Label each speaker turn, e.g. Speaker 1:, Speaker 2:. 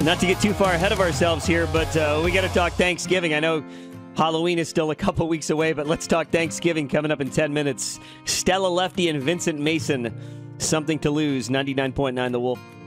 Speaker 1: Not to get too far ahead of ourselves here, but we got to talk Thanksgiving. I know Halloween is still a couple weeks away, but let's talk Thanksgiving coming up in 10 minutes. Stella Lefty and Vincent Mason, Something to Lose, 99.9 The Wolf.